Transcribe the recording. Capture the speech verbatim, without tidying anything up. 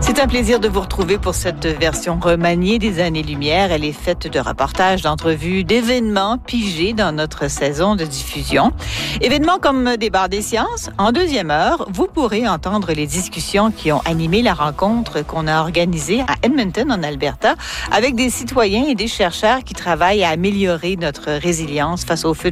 C'est un plaisir de vous retrouver pour cette version remaniée des Années-Lumière. Elle est faite de reportages, d'entrevues, d'événements pigés dans notre saison de diffusion. Événements comme Débat des sciences. En deuxième heure, vous pourrez entendre les discussions qui ont animé la rencontre qu'on a organisée à Edmonton, en Alberta, avec des citoyens et des chercheurs qui travaillent à améliorer notre résilience face aux feux